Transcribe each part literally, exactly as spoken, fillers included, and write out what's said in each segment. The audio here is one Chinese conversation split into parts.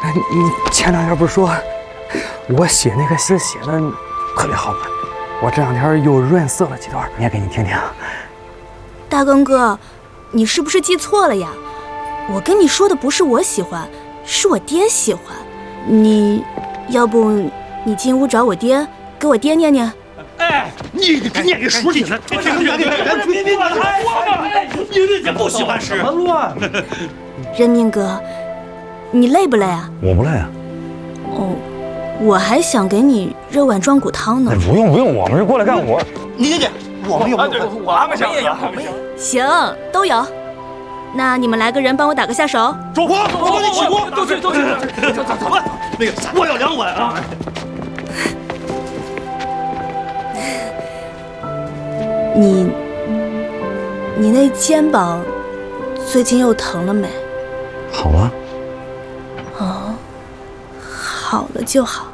你前两天不是说我写那个诗写的特别好吗？我这两天又润色了几段，念给你听听。 大根哥，你是不是记错了呀？我跟你说的不是我喜欢，是我爹喜欢。你，要不你进屋找我爹，给我爹念念。 哎，你给念给书里呢？别别别别别别乱来！你人家不喜欢诗。乱。 任命哥，你累不累啊？ 我不累啊。 哦，我还想给你热碗壮骨汤呢。 哎，不用不用，我们是过来干活。 你姐姐，我们有没有？ 我们想喝。 行，都有。那你们来个人帮我打个下手。 走锅，我帮你起锅。都去都去，走走走。那个，我要两碗啊。 你，你那肩膀最近又疼了没？ 好了。 哦，好了就好。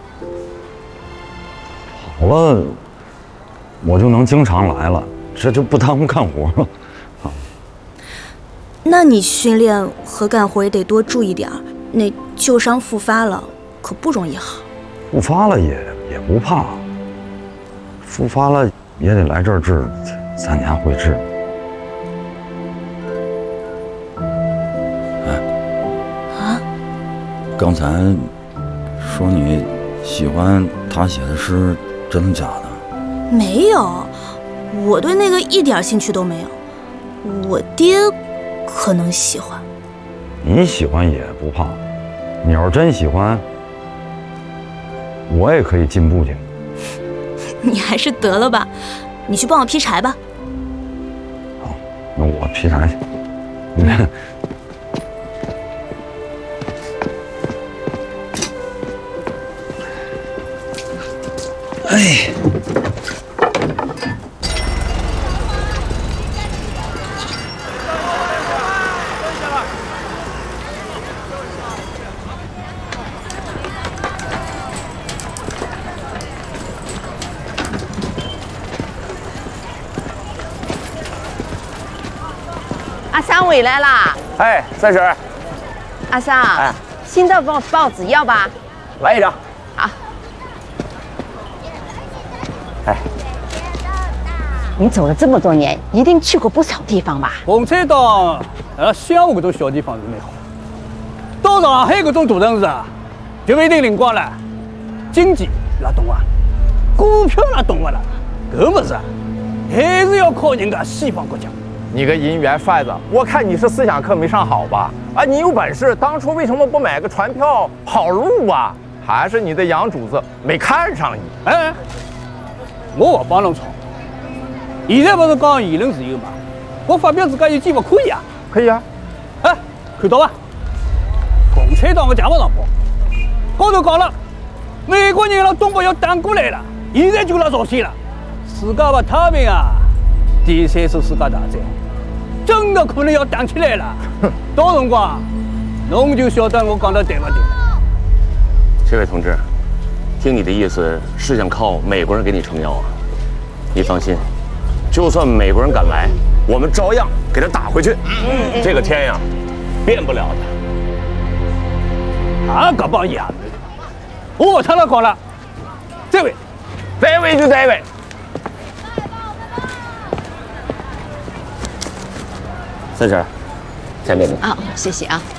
好了，我就能经常来了，这就不耽误干活了。啊， 那你训练和干活也得多注意点儿，那旧伤复发了可不容易好。 复发了也也不怕，复发了也得来这儿治，三年会治。 哎， 啊？ 刚才说你喜欢他写的诗，真的假的？ 没有，我对那个一点兴趣都没有。我爹可能喜欢。 你喜欢也不怕，你要是真喜欢，我也可以进步进步。 你还是得了吧，你去帮我劈柴吧。 好，那我劈柴去。你看。哎。 阿三回来啦！ 哎，三婶。 阿三， 哎， 新的报报纸要吧？ 来一张。 好。 哎， 你走了这么多年，一定去过不少地方吧？ 红菜岛，呃，乡下这种小地方是蛮好。到上海这种大城市啊，就不一定灵光了。经济哪懂啊？股票哪懂不啦？搿么事啊，还是要靠人家西方国家。 你个银元贩子，我看你是思想课没上好吧？啊，你有本事，当初为什么不买个船票跑路啊？还是你的洋主子没看上你？ 哎，我不帮侬吵。现在不是讲言论自由嘛？我发表自家意见不可以啊？ 可以啊。 哎，看到吧？共产党的假报上报，高头讲了，美国人让东北要打过来了，现在就来朝鲜了，世界不太平啊！第三次世界大战真的可能要打起来了，到辰光侬就晓得我讲的对不对了。 这位同志，听你的意思是想靠美国人给你撑腰啊？你放心，就算美国人敢来，我们照样给他打回去。嗯、这个天呀，变不了的。 啊，搿帮洋人，我他那讲了，这位， 这位就这位。 三婶，下面的。 啊，谢谢啊。